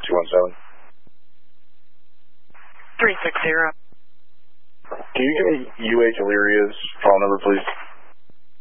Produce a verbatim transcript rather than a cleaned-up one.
two one seven. three six zero. Can you give me U H Illyria's phone number, please?